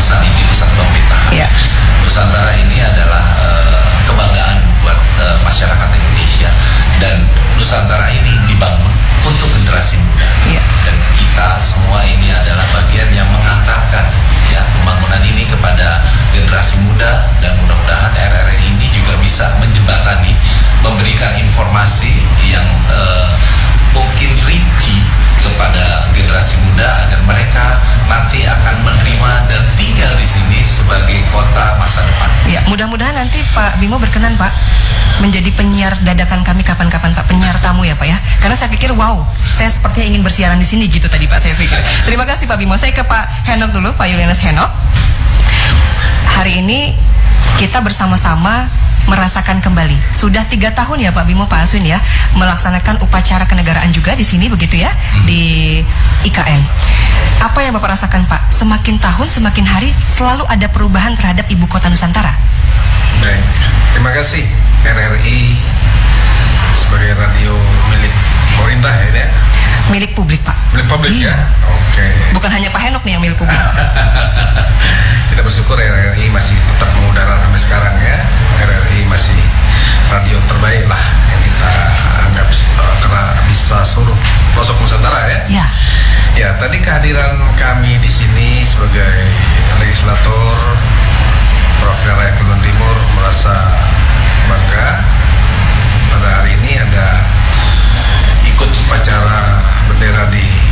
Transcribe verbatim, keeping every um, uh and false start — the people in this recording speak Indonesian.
kekuasaan ini pusat pemerintahan. Ya. Nusantara ini adalah uh, kebanggaan buat uh, masyarakat Indonesia, dan Nusantara ini dibangun untuk generasi muda. Ya. Dan kita semua ini adalah bagian yang mengantarkan ya pembangunan ini kepada generasi muda, dan mudah-mudahan R R I ini juga bisa menjembatani, memberikan informasi yang uh, mungkin rinci kepada generasi muda agar mereka nanti akan menerima dan tinggal di sini sebagai kota masa depan. Ya, mudah-mudahan nanti Pak Bimo berkenan Pak menjadi penyiar dadakan kami kapan-kapan Pak, penyiar tamu ya Pak ya. Karena saya pikir wow, saya sepertinya ingin bersiaran di sini gitu tadi Pak, saya pikir. Terima kasih Pak Bimo. Saya ke Pak Henok dulu, Pak Julianus Henok. Hari ini kita bersama-sama merasakan kembali. Sudah tiga tahun ya Pak Bimo, Pak Aswin ya, melaksanakan upacara kenegaraan juga di sini begitu ya, hmm. di I K N. Apa yang Bapak rasakan Pak? Semakin tahun, semakin hari selalu ada perubahan terhadap ibu kota Nusantara. Baik, terima kasih R R I sebagai radio milik pemerintah ya, ya? Milik publik Pak. Milik publik iya. ya? Oke. Okay. Bukan hanya Pak Henok nih yang milik publik. Kita bersyukur R R I masih tetap mengudara sampai sekarang ya. R R I masih radio terbaik lah yang kita anggap uh, karena bisa seluruh pelosok Nusantara ya. Ya. Ya, tadi kehadiran kami di sini sebagai legislator perwakilan rakyat Kalimantan Timur merasa bangga pada hari ini ada ikut upacara bendera di